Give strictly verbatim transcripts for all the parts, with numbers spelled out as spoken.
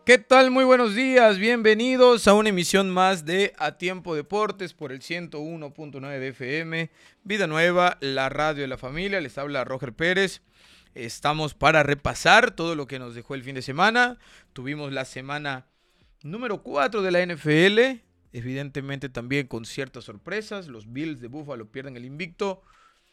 ¿Qué tal? Muy buenos días, bienvenidos a una emisión más de A Tiempo Deportes por el ciento uno punto nueve de F M, Vida Nueva, la radio de la familia. Les habla Roger Pérez. Estamos para repasar todo lo que nos dejó el fin de semana. Tuvimos la semana número cuatro de la N F L, evidentemente también con ciertas sorpresas. Los Bills de Buffalo pierden el invicto,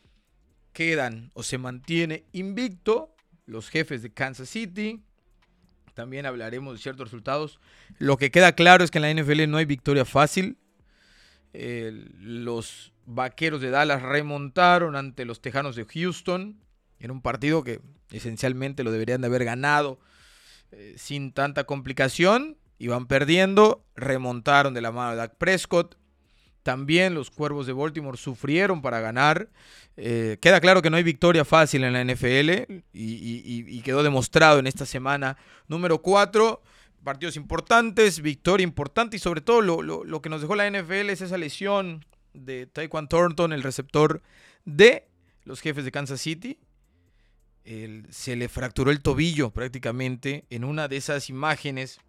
quedan o se mantiene invicto los Jefes de Kansas City. También hablaremos de ciertos resultados. Lo que queda claro es que en la N F L no hay victoria fácil. Eh, los Vaqueros de Dallas remontaron ante los Tejanos de Houston en un partido que esencialmente lo deberían de haber ganado eh, sin tanta complicación. Iban perdiendo, remontaron de la mano de Dak Prescott. También los Cuervos de Baltimore sufrieron para ganar. Eh, queda claro que no hay victoria fácil en la N F L y, y, y quedó demostrado en esta semana número cuatro. Partidos importantes, victoria importante y sobre todo lo, lo, lo que nos dejó la N F L es esa lesión de Tyquan Thornton, el receptor de los Jefes de Kansas City. El, se le fracturó el tobillo prácticamente en una de esas imágenes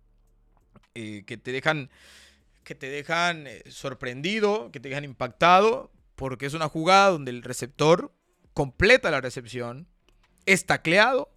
eh, que te dejan... que te dejan sorprendido, que te dejan impactado, porque es una jugada donde el receptor completa la recepción, es tacleado,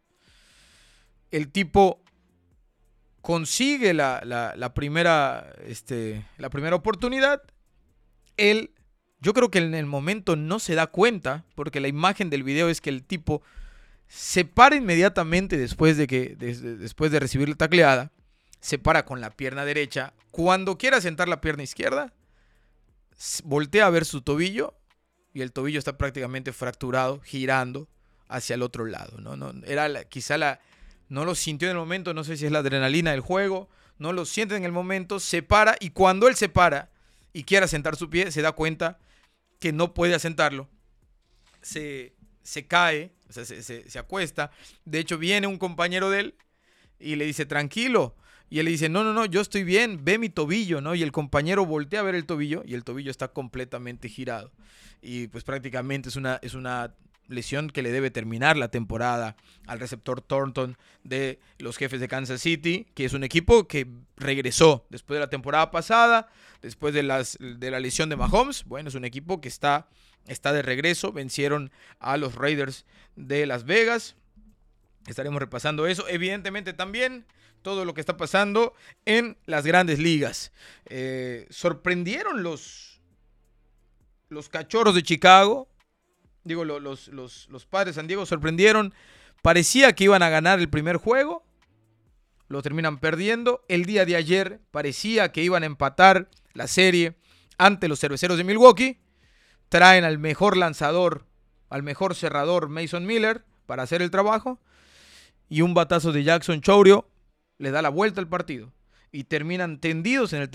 el tipo consigue la, la, la, primera, este, la primera oportunidad, él, yo creo que en el momento no se da cuenta, porque la imagen del video es que el tipo se para inmediatamente después de, que, de, de, después de recibir la tacleada, se para con la pierna derecha. Cuando quiera sentar la pierna izquierda, voltea a ver su tobillo y el tobillo está prácticamente fracturado, girando hacia el otro lado. No, no, era la, quizá la, no lo sintió en el momento, no sé si es la adrenalina del juego, no lo siente en el momento, se para y cuando él se para y quiera sentar su pie, se da cuenta que no puede asentarlo. Se, se cae, o sea, se, se, se acuesta. De hecho, viene un compañero de él y le dice, tranquilo. Y él le dice, no, no, no, yo estoy bien, ve mi tobillo, ¿no? Y el compañero voltea a ver el tobillo y el tobillo está completamente girado. Y pues prácticamente es una, es una lesión que le debe terminar la temporada al receptor Thornton de los Jefes de Kansas City, que es un equipo que regresó después de la temporada pasada, después de, las, de la lesión de Mahomes. Bueno, es un equipo que está, está de regreso, vencieron a los Raiders de Las Vegas. Estaremos repasando eso. Evidentemente también todo lo que está pasando en las grandes ligas. Eh, sorprendieron los, los Cachorros de Chicago. Digo, los, los, los, los Padres de San Diego sorprendieron. Parecía que iban a ganar el primer juego. Lo terminan perdiendo. El día de ayer parecía que iban a empatar la serie ante los Cerveceros de Milwaukee. Traen al mejor lanzador, al mejor cerrador Mason Miller para hacer el trabajo. Y un batazo de Jackson Chourio le da la vuelta al partido y terminan tendidos en el